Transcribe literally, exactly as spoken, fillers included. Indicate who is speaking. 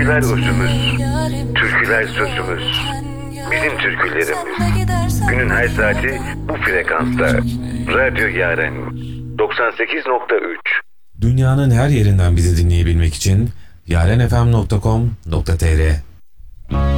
Speaker 1: Şarkılar özümüz, türküler sözümüz, bizim türkülerimiz. Günün her saati bu frekansta. Radyo Yaren doksan sekiz nokta üç.
Speaker 2: Dünyanın her yerinden bizi dinleyebilmek için yarenfm nokta com nokta tr